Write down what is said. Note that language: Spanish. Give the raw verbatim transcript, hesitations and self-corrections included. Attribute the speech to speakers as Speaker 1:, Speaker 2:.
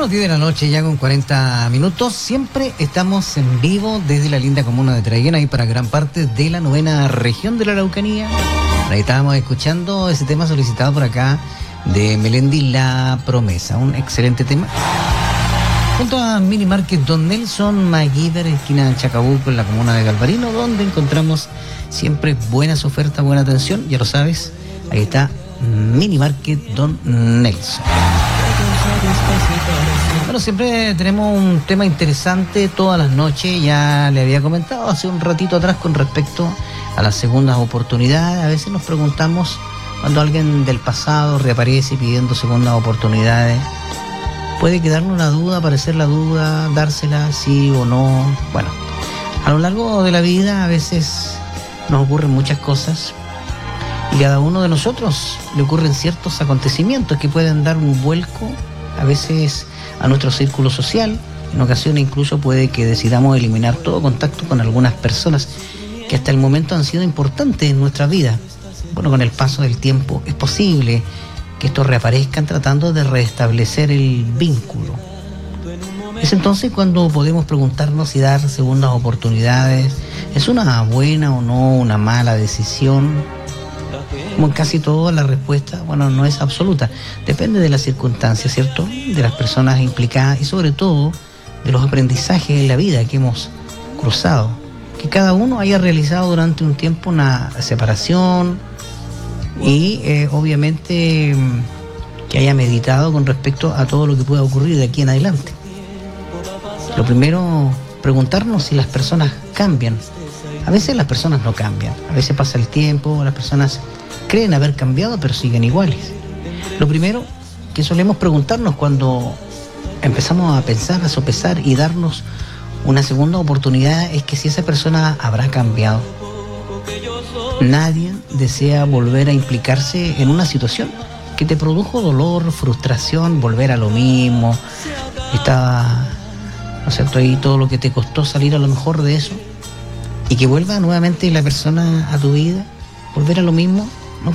Speaker 1: Bueno, diez de la noche ya con cuarenta minutos. Siempre estamos en vivo desde la linda comuna de Traiguén, ahí para gran parte de la novena región de la Araucanía. Ahí estábamos escuchando ese tema solicitado por acá de Melendi, La Promesa. Un excelente tema. Junto a Mini Market Don Nelson MacGyver, esquina Chacabuco, en la comuna de Galvarino, donde encontramos siempre buenas ofertas, buena atención. Ya lo sabes, ahí está Mini Market Don Nelson. Bueno, siempre tenemos un tema interesante todas las noches. Ya le había comentado hace un ratito atrás con respecto a las segundas oportunidades. A veces nos preguntamos, cuando alguien del pasado reaparece pidiendo segundas oportunidades, puede quedarnos una duda, aparecer la duda, dársela sí o no. Bueno, a lo largo de la vida a veces nos ocurren muchas cosas y cada uno de nosotros le ocurren ciertos acontecimientos que pueden dar un vuelco a veces a nuestro círculo social. En ocasiones incluso puede que decidamos eliminar todo contacto con algunas personas que hasta el momento han sido importantes en nuestra vida. Bueno, con el paso del tiempo es posible que estos reaparezcan tratando de restablecer el vínculo. Es entonces cuando podemos preguntarnos si dar segundas oportunidades es una buena o no una mala decisión. Como en casi todo, la respuesta, bueno, no es absoluta. Depende de las circunstancias, ¿cierto? De las personas implicadas y sobre todo de los aprendizajes en la vida que hemos cruzado. Que cada uno haya realizado durante un tiempo una separación y eh, obviamente que haya meditado con respecto a todo lo que pueda ocurrir de aquí en adelante. Lo primero, preguntarnos si las personas cambian. A veces las personas no cambian, a veces pasa el tiempo, las personas creen haber cambiado pero siguen iguales. Lo primero que solemos preguntarnos cuando empezamos a pensar, a sopesar y darnos una segunda oportunidad es que si esa persona habrá cambiado. Nadie desea volver a implicarse en una situación que te produjo dolor, frustración, volver a lo mismo. Estaba, ¿no es cierto?, ahí todo lo que te costó salir a lo mejor de eso y que vuelva nuevamente la persona a tu vida, volver a lo mismo.